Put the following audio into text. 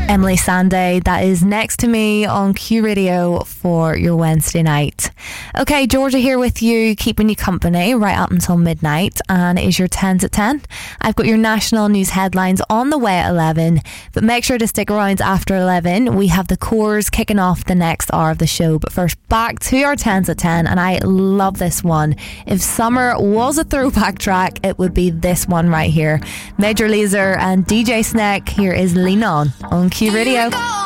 Emily Sandé, that is next to me on Q Radio for your Wednesday night. Okay, Georgia here with you, keeping you company right up until midnight, and it is your 10s at 10. I've got your national news headlines on the way at 11, but make sure to stick around after 11. We have the cores kicking off the next hour of the show, but first back to our 10s at 10, and I love this one. If summer was a throwback track, it would be this one right here. Major Lazer and DJ Snake, here is Lean On Q Radio.